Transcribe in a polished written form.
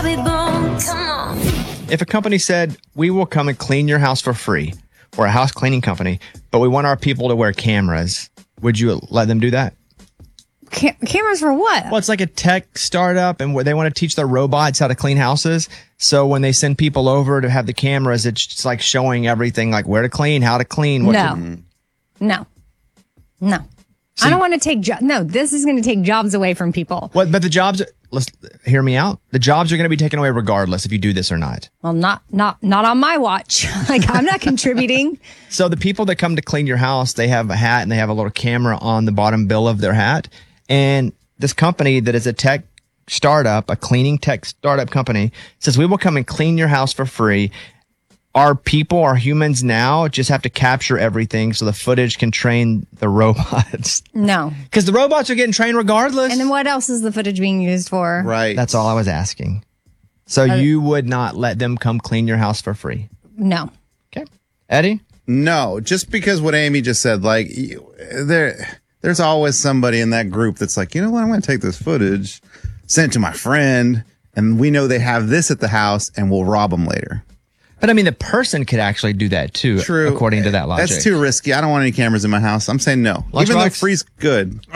If a company said, we will come and clean your house for free, or a house cleaning company, but we want our people to wear cameras, would you let them do that? Cameras for what? Well, it's like a tech startup, and where they want to teach their robots how to clean houses. So when they send people over to have the cameras, it's just like showing everything, like where to clean, how to clean. No. I don't want to take jobs. No, this is going to take jobs away from people. What? But the jobs, let's hear me out. The jobs are going to be taken away regardless if you do this or not. Well, not on my watch. Like, I'm not contributing. So the people that come to clean your house, they have a hat and they have a little camera on the bottom bill of their hat. And this company that is a tech startup, a cleaning tech startup company, says, we will come and clean your house for free. Our people, our humans now just have to capture everything so the footage can train the robots. No. Because the robots are getting trained regardless. And then what else is the footage being used for? Right. That's all I was asking. So you would not let them come clean your house for free? No. Okay. Eddie? No, just because what Amy just said, like, there's always somebody in that group that's like, you know what, I'm going to take this footage, send it to my friend, and we know they have this at the house, and we'll rob them later. But I mean, the person could actually do that too, True. according to that logic. That's too risky. I don't want any cameras in my house. I'm saying no. Lunchbox? Even though free's good.